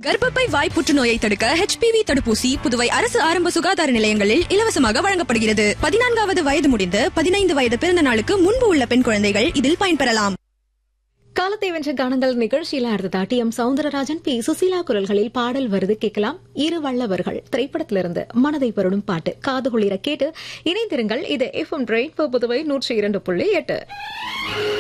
கர்ப்பப்பை வாய் புற்றுநோயை தடுக்க HPV தடுப்பூசி புதுவை அரசு ஆரம்ப சுகாதார நிலையங்களில் இலவசமாக வழங்கப்படுகிறது. 14வது வயது முடிந்து 15 வயது பிறந்த நாளுக்கு முன்பு உள்ள பெண் குழந்தைகள் இதில் பயன்பெறலாம். காலத்தை வென்ற கானங்கள் நிகழ்ச்சியில அடுத்த TM சவுந்தரராஜன், P சுசீலா குரல்களில் பாடல் வருது கேட்கலாம். இரு வல்லவர்கள் திரைப்படத்திலிருந்து மனதை வருடும் பாட்டு காதுகுளிர கேட்டு இணைந்திருங்கள். இது FM ரெயின்போ புதுவை 102.8.